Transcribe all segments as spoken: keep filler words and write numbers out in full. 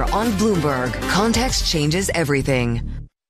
on Bloomberg. Context changes everything.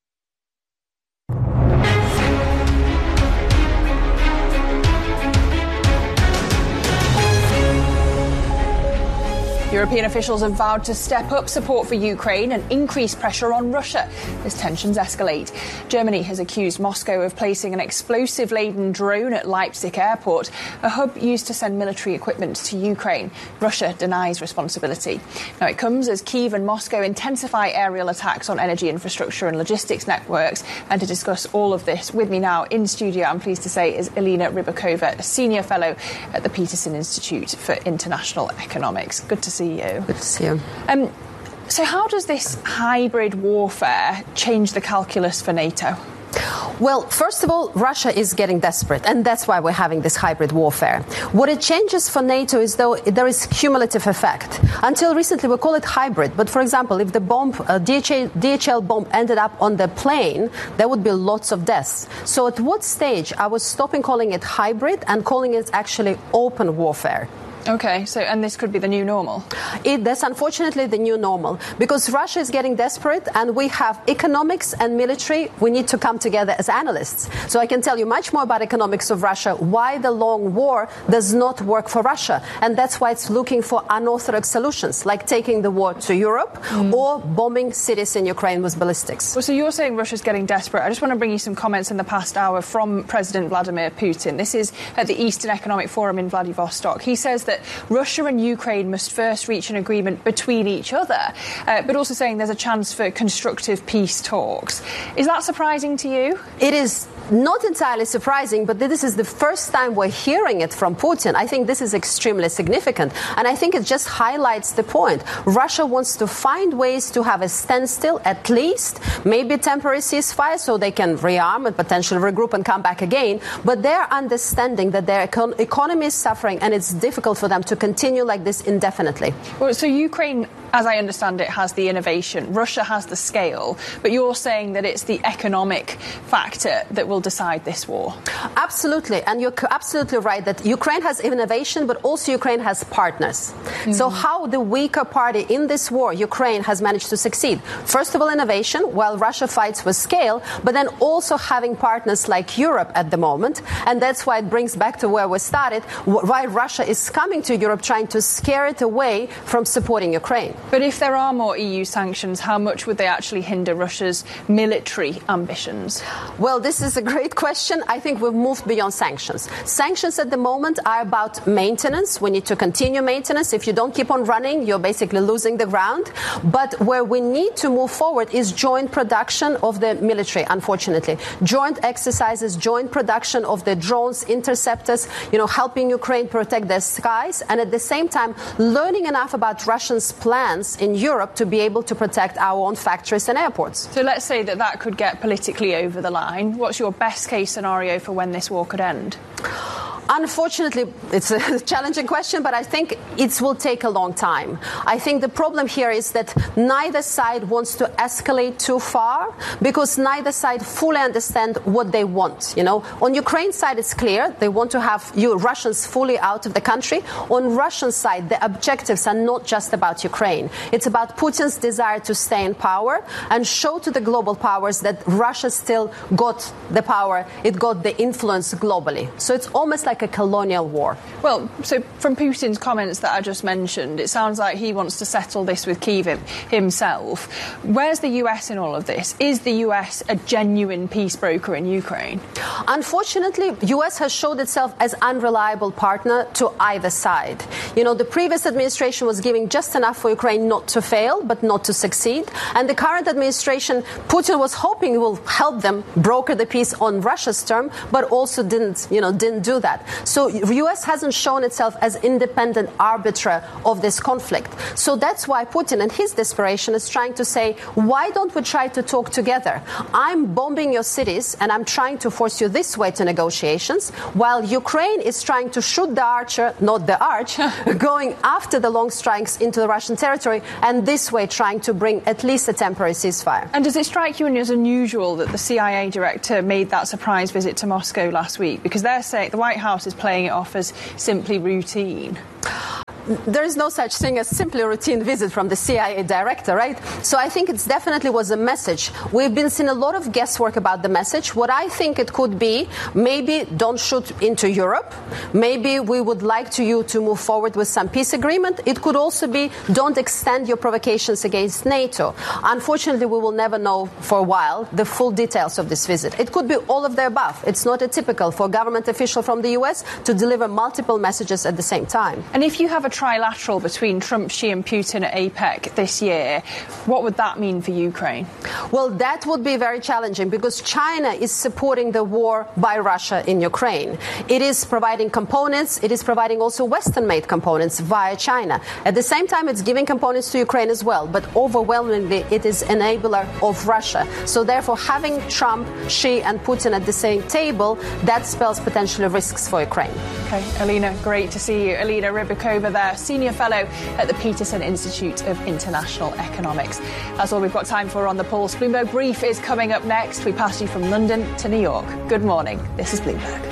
European officials have vowed to step up support for Ukraine and increase pressure on Russia as tensions escalate. Germany has accused Moscow of placing an explosive-laden drone at Leipzig airport, a hub used to send military equipment to Ukraine. Russia denies responsibility. Now, it comes as Kyiv and Moscow intensify aerial attacks on energy infrastructure and logistics networks. And to discuss all of this with me now in studio, I'm pleased to say, is Elena Rybakova, a senior fellow at the Peterson Institute for International Economics. Good to see you. Good to see you. Um, so how does this hybrid warfare change the calculus for NATO? Well, first of all, Russia is getting desperate, and that's why we're having this hybrid warfare. What it changes for NATO is, though, there is cumulative effect. Until recently, we call it hybrid. But, for example, if the bomb, uh, D H L, D H L bomb ended up on the plane, there would be lots of deaths. So at what stage I was stopping calling it hybrid and calling it actually open warfare? OK, so and this could be the new normal? It, that's unfortunately the new normal, because Russia is getting desperate and we have economics and military. We need to come together as analysts. So I can tell you much more about economics of Russia, why the long war does not work for Russia. And that's why it's looking for unorthodox solutions, like taking the war to Europe mm. or bombing cities in Ukraine with ballistics. Well, so you're saying Russia's getting desperate. I just want to bring you some comments in the past hour from President Vladimir Putin. This is at the Eastern Economic Forum in Vladivostok. He says that Russia and Ukraine must first reach an agreement between each other, uh, but also saying there's a chance for constructive peace talks. Is that surprising to you? It is not entirely surprising, but this is the first time we're hearing it from Putin. I think this is extremely significant, and I think it just highlights the point. Russia wants to find ways to have a standstill, at least, maybe temporary ceasefire, so they can rearm and potentially regroup and come back again, but they're understanding that their econ- economy is suffering and it's difficult for them to continue like this indefinitely. Well, so Ukraine, as I understand it, has the innovation. Russia has the scale. But you're saying that it's the economic factor that will decide this war. Absolutely. And you're absolutely right that Ukraine has innovation, but also Ukraine has partners. Mm-hmm. So how the weaker party in this war, Ukraine, has managed to succeed? First of all, innovation, while Russia fights with scale, but then also having partners like Europe at the moment. And that's why it brings back to where we started, why Russia is coming to Europe trying to scare it away from supporting Ukraine. But if there are more E U sanctions, how much would they actually hinder Russia's military ambitions? Well, this is a great question. I think we've moved beyond sanctions. Sanctions at the moment are about maintenance. We need to continue maintenance. If you don't keep on running, you're basically losing the ground. But where we need to move forward is joint production of the military, unfortunately. Joint exercises, joint production of the drones, interceptors, you know, helping Ukraine protect their skies, and at the same time learning enough about Russians' plans in Europe to be able to protect our own factories and airports. So let's say that that could get politically over the line. What's your best case scenario for when this war could end? Unfortunately, it's a challenging question, but I think it will take a long time. I think the problem here is that neither side wants to escalate too far because neither side fully understand what they want. You know, on Ukraine side, it's clear they want to have you Russians fully out of the country. On Russian side, the objectives are not just about Ukraine. It's about Putin's desire to stay in power and show to the global powers that Russia still got the power, it got the influence globally. So it's almost like a colonial war. Well, so from Putin's comments that I just mentioned, it sounds like he wants to settle this with Kyiv himself. Where's the U S in all of this? Is the U S a genuine peace broker in Ukraine? Unfortunately, U S has showed itself as unreliable partner to either side. You know, the previous administration was giving just enough for Ukraine not to fail, but not to succeed. And the current administration, Putin was hoping it will help them broker the peace on Russia's term, but also didn't, you know, didn't do that. So U S hasn't shown itself as independent arbiter of this conflict. So that's why Putin and his desperation is trying to say, why don't we try to talk together? I'm bombing your cities and I'm trying to force you this way to negotiations, while Ukraine is trying to shoot the archer, not the arch, going after the long strikes into the Russian territory, and this way trying to bring at least a temporary ceasefire. And does it strike you as unusual that the C I A director made that surprise visit to Moscow last week? Because they're saying the White House is playing it off as simply routine. there is no such thing as simply a routine visit from the C I A director, right? So I think it's definitely was a message. We've been seeing a lot of guesswork about the message. What I think it could be, maybe don't shoot into Europe. Maybe we would like to you to move forward with some peace agreement. It could also be don't extend your provocations against NATO. Unfortunately, we will never know for a while the full details of this visit. It could be all of the above. It's not atypical for a government official from the U S to deliver multiple messages at the same time. And if you have a trilateral between Trump, Xi and Putin at APEC this year, what would that mean for Ukraine? Well, that would be very challenging because China is supporting the war by Russia in Ukraine. It is providing components. It is providing also Western-made components via China. At the same time, it's giving components to Ukraine as well, but overwhelmingly it is enabler of Russia. So therefore, having Trump, Xi and Putin at the same table, that spells potentially risks for Ukraine. Okay, Alina, great to see you. Alina Rybakova there, Senior Fellow at the Peterson Institute of International Economics. That's all we've got time for on The Pulse. Bloomberg Brief is coming up next. We pass you from London to New York. Good morning. This is Bloomberg.